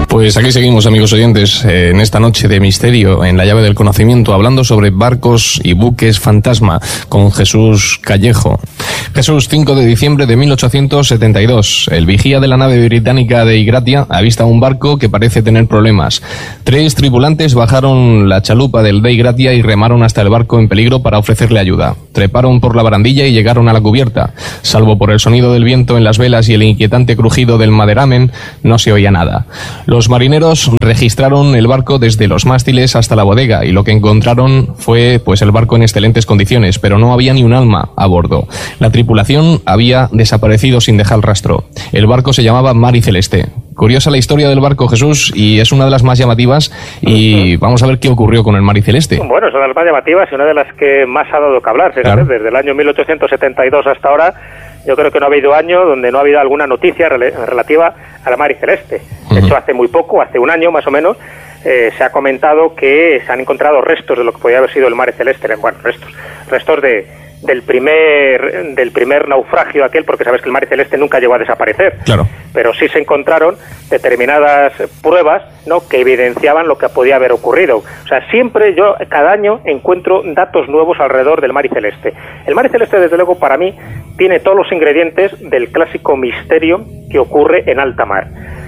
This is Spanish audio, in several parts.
Pues aquí seguimos, amigos oyentes, en esta noche de misterio, en La Llave del Conocimiento, hablando sobre barcos y buques fantasma, con Jesús Callejo. Jesús, 5 de diciembre de 1872. El vigía de la nave británica de Igratia avista un barco que parece tener problemas. 3 tripulantes bajaron la chalupa del de Igratia y remaron hasta el barco en peligro para ofrecerle ayuda. Treparon por la barandilla y llegaron a la cubierta. Salvo por el sonido del viento en las velas y el inquietante crujido del maderamen, no se oía nada. Los marineros registraron el barco desde los mástiles hasta la bodega y lo que encontraron fue pues el barco en excelentes condiciones, pero no había ni un alma a bordo. La tripulación había desaparecido sin dejar rastro. El barco se llamaba Mar y Celeste. Curiosa la historia del barco, Jesús, y es una de las más llamativas, y vamos a ver qué ocurrió con el Mar y Celeste. Bueno, es una de las más llamativas y una de las que más ha dado que hablar, fíjate, claro. Desde el año 1872 hasta ahora, yo creo que no ha habido año donde no ha habido alguna noticia relativa a la Mar y Celeste. De hecho, hace muy poco, hace un año más o menos, se ha comentado que se han encontrado restos de lo que podría haber sido el Mar y Celeste. Bueno, restos del primer naufragio aquel, porque sabes que el Mar y Celeste nunca llegó a desaparecer. Claro. Pero sí se encontraron determinadas pruebas, ¿no?, que evidenciaban lo que podía haber ocurrido. O sea, siempre yo, cada año, encuentro datos nuevos alrededor del Mar y Celeste. El Mar y Celeste, desde luego, para mí, tiene todos los ingredientes del clásico misterio que ocurre en alta mar.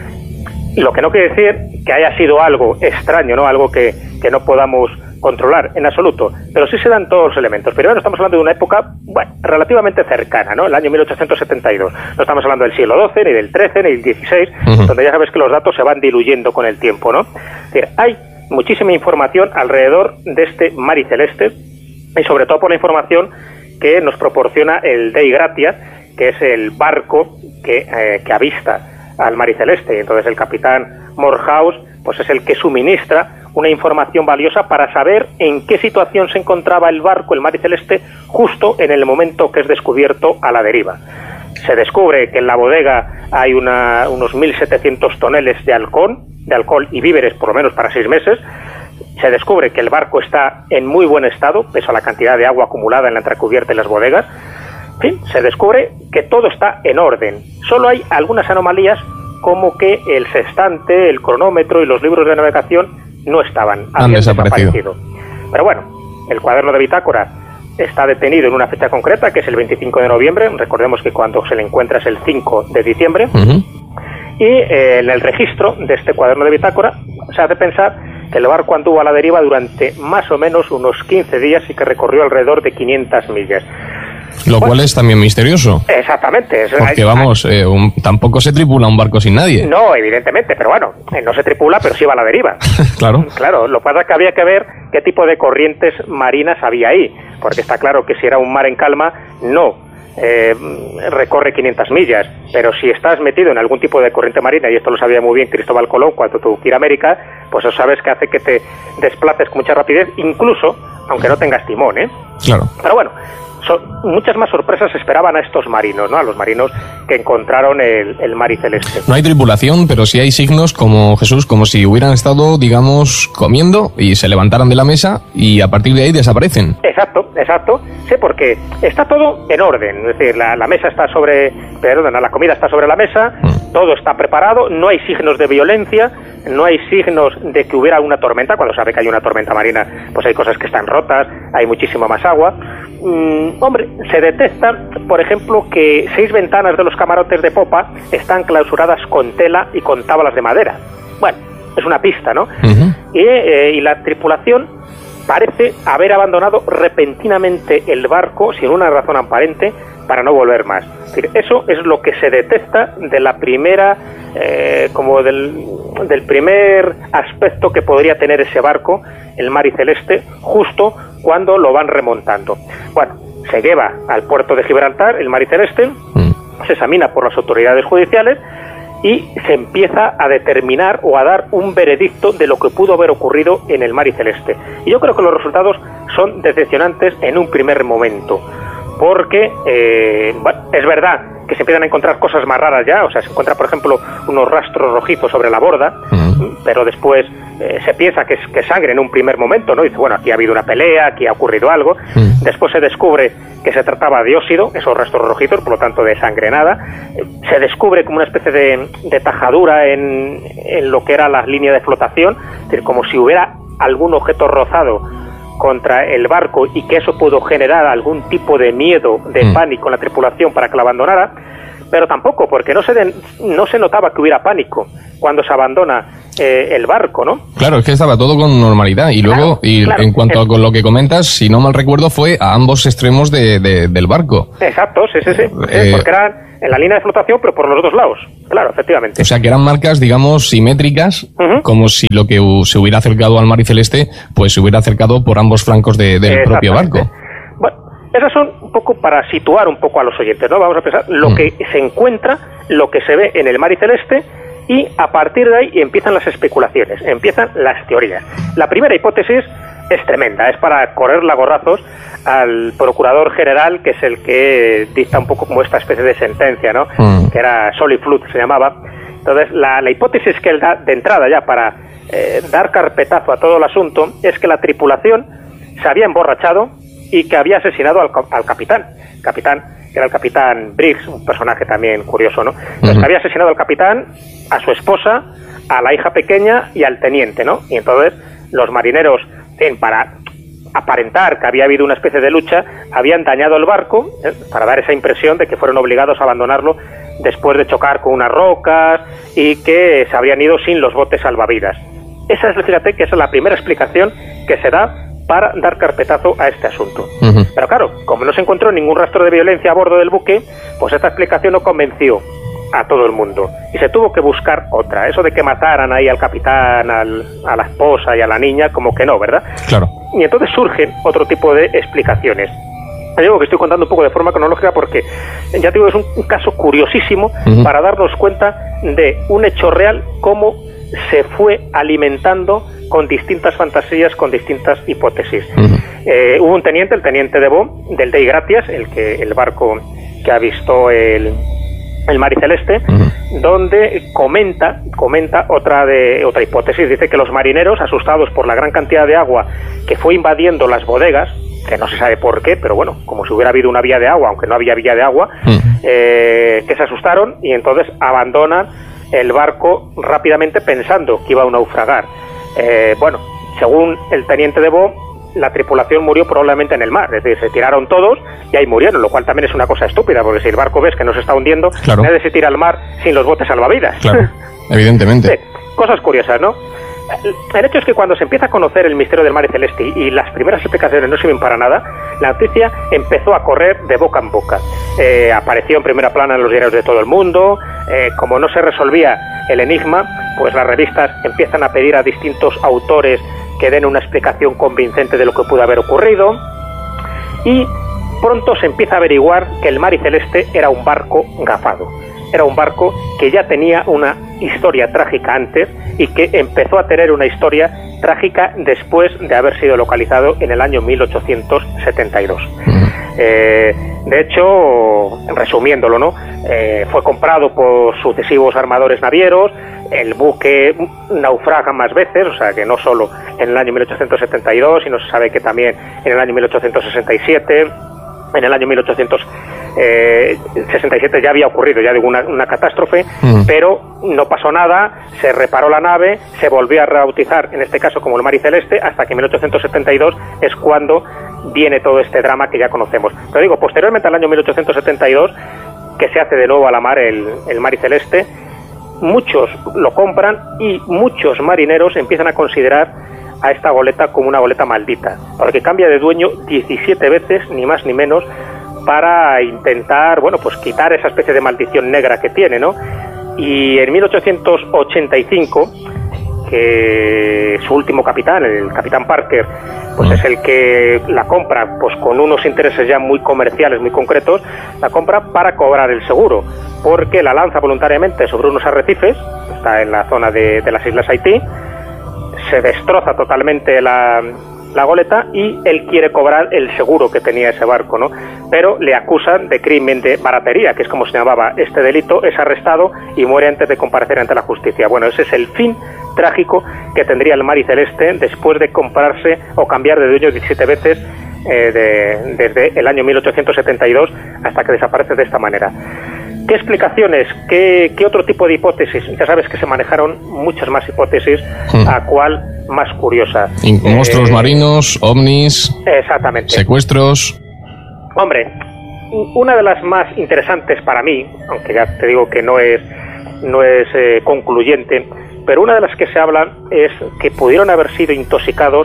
Lo que no quiere decir que haya sido algo extraño, ¿no?, algo que no podamos controlar en absoluto, pero sí se dan todos los elementos. Primero estamos hablando de una época, bueno, relativamente cercana, ¿no?, el año 1872. No estamos hablando del siglo XII, ni del XIII, ni del XVI, donde ya sabes que los datos se van diluyendo con el tiempo, ¿no? Es decir, hay muchísima información alrededor de este Mar y Celeste, y sobre todo por la información que nos proporciona el Dei Gratia, que es el barco que avista al Mar y Celeste. Entonces el capitán Morehouse pues es el que suministra una información valiosa para saber en qué situación se encontraba el barco, el Mar y Celeste, justo en el momento que es descubierto a la deriva. Se descubre que en la bodega hay unos 1.700 toneles de alcohol y víveres por lo menos para 6 meses. Se descubre que el barco está en muy buen estado, pese a la cantidad de agua acumulada en la entrecubierta y las bodegas. En fin, se descubre que todo está en orden. Solo hay algunas anomalías, como que el sextante, el cronómetro y los libros de navegación no estaban, han desaparecido. Pero bueno, el cuaderno de bitácora está detenido en una fecha concreta, que es el 25 de noviembre. Recordemos que cuando se le encuentra es el 5 de diciembre. Y en el registro de este cuaderno de bitácora se hace pensar que el barco anduvo a la deriva durante más o menos unos 15 días y que recorrió alrededor de 500 millas. Lo cual es también misterioso. Exactamente. Porque vamos, tampoco se tripula un barco sin nadie. No, evidentemente, pero bueno, no se tripula, pero sí va a la deriva. Claro. Claro, lo que pasa es que había que ver qué tipo de corrientes marinas había ahí, porque está claro que si era un mar en calma, no recorre 500 millas, pero si estás metido en algún tipo de corriente marina, y esto lo sabía muy bien Cristóbal Colón cuando tuvo que ir a América, pues eso sabes que hace que te desplaces con mucha rapidez, incluso aunque no tengas timón, ¿eh? Claro. Pero bueno, muchas más sorpresas esperaban a estos marinos, ¿no?, a los marinos que encontraron el Mar y Celeste. No hay tripulación, pero sí hay signos, como Jesús, como si hubieran estado, digamos, comiendo y se levantaran de la mesa y a partir de ahí desaparecen. Exacto. Sí, porque está todo en orden. Es decir, la mesa está la comida está sobre la mesa, todo está preparado, no hay signos de violencia, no hay signos de que hubiera una tormenta. Cuando sabe que hay una tormenta marina, pues hay cosas que están rotas, hay muchísima más agua. Hombre, se detecta, por ejemplo, que 6 ventanas de los camarotes de popa están clausuradas con tela y con tablas de madera. Bueno, es una pista, ¿no? Y la tripulación parece haber abandonado repentinamente el barco sin una razón aparente para no volver más. Es decir, eso es lo que se detecta de la primera, del primer aspecto que podría tener ese barco, el Mar y Celeste, justo cuando lo van remontando. Bueno, se lleva al puerto de Gibraltar el Mar y Celeste, se examina por las autoridades judiciales y se empieza a determinar o a dar un veredicto de lo que pudo haber ocurrido en el Mar y Celeste. Y yo creo que los resultados son decepcionantes en un primer momento, porque es verdad que se empiezan a encontrar cosas más raras ya. O sea, se encuentra, por ejemplo, unos rastros rojizos sobre la borda, pero después se piensa que es sangre en un primer momento, ¿no? Dice, bueno, aquí ha habido una pelea, aquí ha ocurrido algo. Después se descubre que se trataba de óxido, esos restos rojizos, por lo tanto de sangre nada. Se descubre como una especie de tajadura en lo que era la línea de flotación, es decir, como si hubiera algún objeto rozado contra el barco y que eso pudo generar algún tipo de miedo, de pánico en la tripulación para que la abandonara, pero tampoco, porque no se notaba que hubiera pánico cuando se abandona el barco, ¿no? Claro, es que estaba todo con normalidad. Y luego, claro, en cuanto a con lo que comentas, si no mal recuerdo, fue a ambos extremos del barco. Exacto, sí. Porque eran en la línea de flotación, pero por los dos lados. Claro, efectivamente. O sea, que eran marcas, digamos, simétricas, como si lo que se hubiera acercado al mar y celeste, pues se hubiera acercado por ambos flancos del propio barco. Bueno, esas son un poco para situar un poco a los oyentes, ¿no? Vamos a pensar lo que se encuentra, lo que se ve en el mar y celeste, y a partir de ahí empiezan las especulaciones, empiezan las teorías. La primera hipótesis es tremenda, es para correr gorrazos al procurador general, que es el que dicta un poco como esta especie de sentencia, ¿no? Que era Soliflut, se llamaba. Entonces, la hipótesis que él da de entrada ya para dar carpetazo a todo el asunto es que la tripulación se había emborrachado y que había asesinado al capitán, que era el capitán Briggs, un personaje también curioso, ¿no? Entonces, que había asesinado al capitán, a su esposa, a la hija pequeña y al teniente, ¿no? Y entonces los marineros, para aparentar que había habido una especie de lucha, habían dañado el barco, para dar esa impresión de que fueron obligados a abandonarlo después de chocar con unas rocas y que se habrían ido sin los botes salvavidas. Fíjate que esa es la primera explicación que se da para dar carpetazo a este asunto. Pero claro, como no se encontró ningún rastro de violencia a bordo del buque, pues esta explicación no convenció a todo el mundo y se tuvo que buscar otra. Eso de que mataran ahí al capitán, a la esposa y a la niña, como que no, ¿verdad? Claro. Y entonces surgen otro tipo de explicaciones. Te digo que estoy contando un poco de forma cronológica porque, ya te digo, es un caso curiosísimo para darnos cuenta de un hecho real, cómo se fue alimentando con distintas fantasías, con distintas hipótesis. Hubo un teniente, el teniente Debo, del Dei Gratias, el barco que ha visto el mar y celeste, donde comenta otra hipótesis. Dice que los marineros, asustados por la gran cantidad de agua que fue invadiendo las bodegas, que no se sabe por qué, pero bueno, como si hubiera habido una vía de agua, aunque no había vía de agua, que se asustaron y entonces abandonan el barco rápidamente pensando que iba a naufragar. Bueno, según el teniente Debo, la tripulación murió probablemente en el mar, es decir, se tiraron todos y ahí murieron, lo cual también es una cosa estúpida, porque si el barco ves que no se está hundiendo, claro, nadie se tira al mar sin los botes salvavidas. Claro, evidentemente. Sí, cosas curiosas, ¿no? El hecho es que cuando se empieza a conocer el misterio del mar y celeste y las primeras explicaciones no sirven para nada, la noticia empezó a correr de boca en boca. Apareció en primera plana en los diarios de todo el mundo. Como no se resolvía el enigma, pues las revistas empiezan a pedir a distintos autores que den una explicación convincente de lo que pudo haber ocurrido, y pronto se empieza a averiguar que el mar y celeste era un barco gafado. Era un barco que ya tenía una historia trágica antes y que empezó a tener una historia trágica después de haber sido localizado en el año 1872. De hecho, resumiéndolo, ¿no? Fue comprado por sucesivos armadores navieros. El buque naufraga más veces, o sea que no solo en el año 1872, sino se sabe que también en el año 1867, en el año 1867 ya había ocurrido, ya digo, una catástrofe, pero no pasó nada, se reparó la nave, se volvió a rebautizar, en este caso como el mar y celeste, hasta que en 1872 es cuando viene todo este drama que ya conocemos. Pero digo, posteriormente al año 1872, que se hace de nuevo a la mar el mar y celeste, muchos lo compran y muchos marineros empiezan a considerar a esta goleta como una goleta maldita, porque cambia de dueño 17 veces, ni más ni menos, para intentar, bueno, pues quitar esa especie de maldición negra que tiene, ¿no? Y en 1885, que su último capitán, el capitán Parker, pues es el que la compra, pues con unos intereses ya muy comerciales, muy concretos, la compra para cobrar el seguro, porque la lanza voluntariamente sobre unos arrecifes, está en la zona de las Islas Haití, se destroza totalmente la la goleta y él quiere cobrar el seguro que tenía ese barco, ¿no? Pero le acusan de crimen de baratería, que es como se llamaba este delito, es arrestado y muere antes de comparecer ante la justicia. Bueno, ese es el fin trágico que tendría el Mar y Celeste después de comprarse o cambiar de dueño 17 veces desde el año 1872 hasta que desaparece de esta manera. ¿Qué explicaciones? ¿Qué otro tipo de hipótesis? Ya sabes que se manejaron muchas más hipótesis, a cuál más curiosa. Monstruos marinos, ovnis, exactamente, secuestros. Hombre, una de las más interesantes para mí, aunque ya te digo que no es concluyente, pero una de las que se habla es que pudieron haber sido intoxicados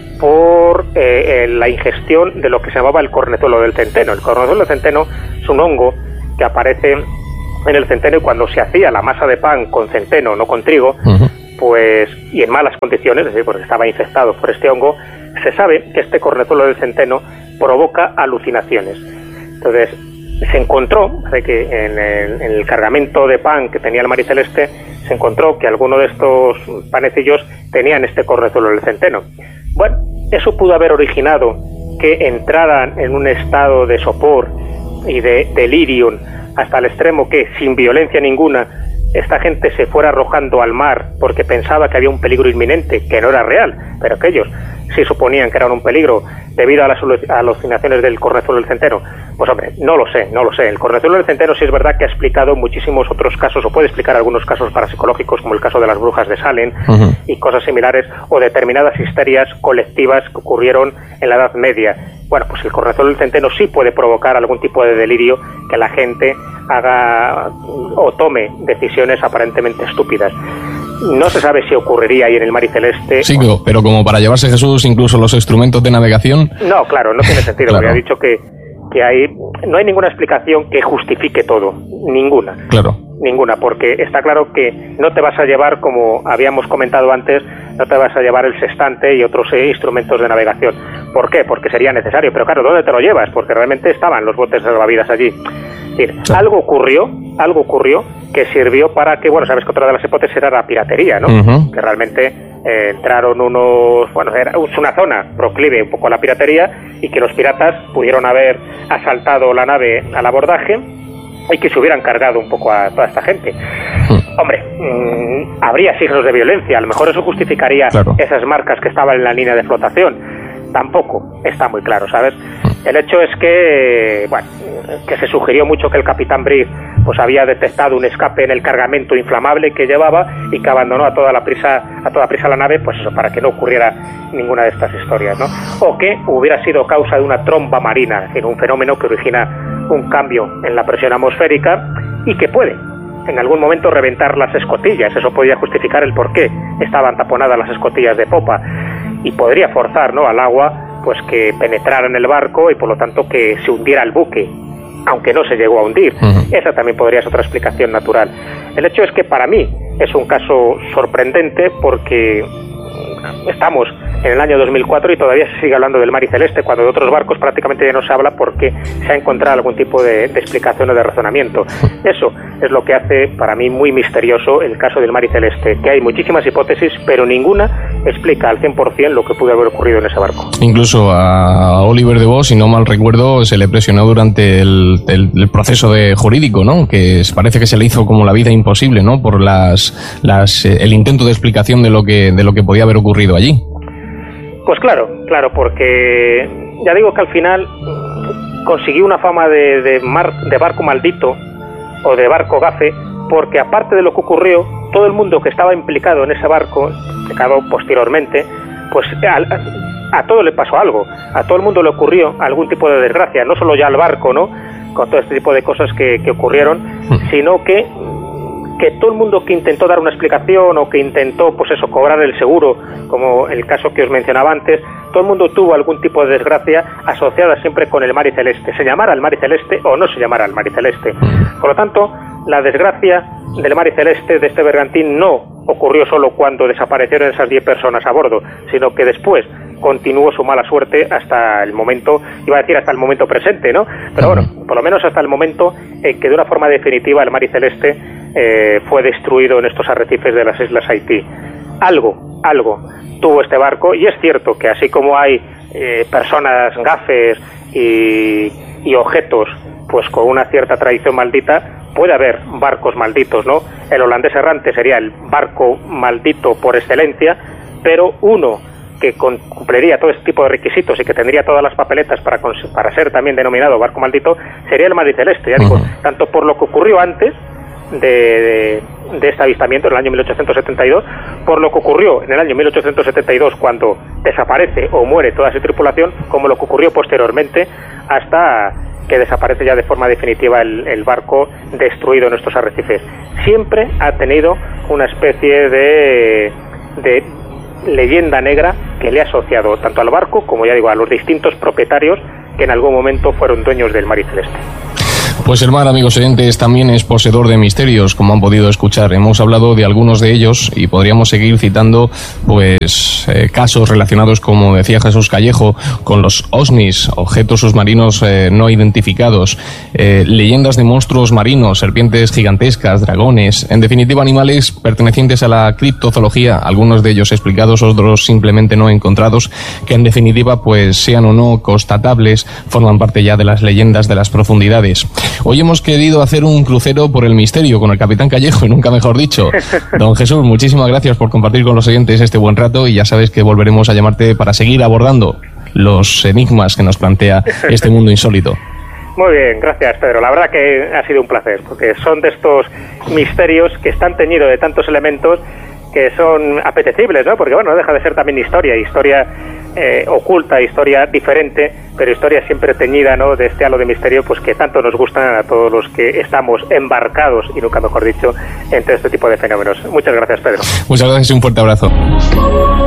por la ingestión de lo que se llamaba el cornezuelo del centeno. El cornezuelo del centeno es un hongo que aparece en el centeno, y cuando se hacía la masa de pan con centeno, no con trigo, pues, y en malas condiciones, es decir, porque estaba infectado por este hongo, se sabe que este cornezuelo del centeno provoca alucinaciones. Entonces, se encontró que en el cargamento de pan que tenía el Mar y Celeste, se encontró que alguno de estos panecillos tenían este cornezuelo del centeno. Bueno, eso pudo haber originado que entraran en un estado de sopor y de delirium hasta el extremo que, sin violencia ninguna, esta gente se fuera arrojando al mar porque pensaba que había un peligro inminente, que no era real, pero que ellos sí suponían que era un peligro debido a las alucinaciones del cornezuelo del centeno. Pues hombre, no lo sé. El cornezuelo del centeno sí es verdad que ha explicado muchísimos otros casos, o puede explicar algunos casos parapsicológicos, como el caso de las brujas de Salem y cosas similares, o determinadas histerias colectivas que ocurrieron en la Edad Media. Bueno, pues el cornezuelo del centeno sí puede provocar algún tipo de delirio, que la gente haga o tome decisiones aparentemente estúpidas. No se sabe si ocurriría ahí en el Mar y Celeste. Sí, pero como para llevarse Jesús incluso los instrumentos de navegación. No, claro, no tiene sentido. Claro. Porque ha dicho que no hay ninguna explicación que justifique todo. Ninguna. Claro. Ninguna, porque está claro que no te vas a llevar, como habíamos comentado antes, no te vas a llevar el sextante y otros instrumentos de navegación. ¿Por qué? Porque sería necesario. Pero claro, ¿dónde te lo llevas? Porque realmente estaban los botes de salvavidas allí. Es decir, sí. Algo ocurrió que sirvió para que, bueno, sabes que otra de las hipótesis era la piratería, ¿no? Que realmente entraron es una zona proclive un poco a la piratería, y que los piratas pudieron haber asaltado la nave al abordaje y que se hubieran cargado un poco a toda esta gente. Hombre, habría signos de violencia, a lo mejor eso justificaría esas marcas que estaban en la línea de flotación. Tampoco está muy claro, ¿sabes? El hecho es que, bueno, que se sugirió mucho que el capitán Brice pues había detectado un escape en el cargamento inflamable que llevaba y que abandonó a toda prisa la nave, pues eso, para que no ocurriera ninguna de estas historias, ¿no? O que hubiera sido causa de una tromba marina, es decir, un fenómeno que origina un cambio en la presión atmosférica y que puede en algún momento reventar las escotillas. Eso podría justificar el por qué estaban taponadas las escotillas de popa, y podría forzar, ¿no?, al agua pues que penetrara en el barco y por lo tanto que se hundiera el buque, aunque no se llegó a hundir. Esa también podría ser otra explicación natural. El hecho es que para mí es un caso sorprendente porque estamos en el año 2004 y todavía se sigue hablando del Mar y Celeste, cuando de otros barcos prácticamente ya no se habla porque se ha encontrado algún tipo de explicación o de razonamiento. Eso es lo que hace para mí muy misterioso el caso del Mar y Celeste, que hay muchísimas hipótesis, pero ninguna explica al 100% lo que pudo haber ocurrido en ese barco. Incluso a Oliver de Vos, si no mal recuerdo, se le presionó durante el proceso jurídico, ¿no? Que parece que se le hizo como la vida imposible, ¿no? Por el intento de explicación de lo que podía haber ocurrido allí. Pues claro, porque ya digo que al final consiguió una fama de barco maldito o de barco gafe, porque aparte de lo que ocurrió, todo el mundo que estaba implicado en ese barco, implicado posteriormente, pues a todo le pasó algo, a todo el mundo le ocurrió algún tipo de desgracia, no solo ya al barco, ¿no?, con todo este tipo de cosas que ocurrieron, sino que todo el mundo que intentó dar una explicación o que intentó, pues eso, cobrar el seguro, como el caso que os mencionaba antes, todo el mundo tuvo algún tipo de desgracia asociada siempre con el Mar y Celeste, se llamara el Mar y Celeste o no se llamara el Mar y Celeste. Por lo tanto, la desgracia del Mar y Celeste, de este bergantín, no ocurrió solo cuando desaparecieron esas 10 personas a bordo, sino que después continuó su mala suerte hasta el momento, iba a decir hasta el momento presente, ¿no? Pero bueno, por lo menos hasta el momento en que de una forma definitiva el Mar y Celeste fue destruido en estos arrecifes de las Islas Haití. Algo tuvo este barco, y es cierto que así como hay personas gafes y objetos pues con una cierta tradición maldita, puede haber barcos malditos, ¿no? El holandés errante sería el barco maldito por excelencia, pero uno que cumpliría todo este tipo de requisitos y que tendría todas las papeletas para ser también denominado barco maldito sería el Madrid Celeste, ya digo, tanto por lo que ocurrió antes de este avistamiento en el año 1872, por lo que ocurrió en el año 1872 cuando desaparece o muere toda su tripulación, como lo que ocurrió posteriormente hasta que desaparece ya de forma definitiva el barco destruido en estos arrecifes. Siempre ha tenido una especie de leyenda negra que le ha asociado tanto al barco como, ya digo, a los distintos propietarios que en algún momento fueron dueños del Madrid Celeste. Pues el mar, amigos oyentes, también es poseedor de misterios, como han podido escuchar. Hemos hablado de algunos de ellos y podríamos seguir citando pues casos relacionados, como decía Jesús Callejo, con los OVNIs, objetos submarinos no identificados, leyendas de monstruos marinos, serpientes gigantescas, dragones, en definitiva animales pertenecientes a la criptozoología, algunos de ellos explicados, otros simplemente no encontrados, que en definitiva, pues sean o no constatables, forman parte ya de las leyendas de las profundidades. Hoy hemos querido hacer un crucero por el misterio con el capitán Callejo, y nunca mejor dicho. Don Jesús, muchísimas gracias por compartir con los oyentes este buen rato, y ya sabes que volveremos a llamarte para seguir abordando los enigmas que nos plantea este mundo insólito. Muy bien, gracias, Pedro. La verdad que ha sido un placer, porque son de estos misterios que están teñidos de tantos elementos que son apetecibles, ¿no? Porque, bueno, no deja de ser también historia oculta, historia diferente, pero historia siempre teñida, ¿no?, de este halo de misterio, pues que tanto nos gustan a todos los que estamos embarcados, y nunca mejor dicho, en todo este tipo de fenómenos. Muchas gracias, Pedro. Muchas gracias y un fuerte abrazo.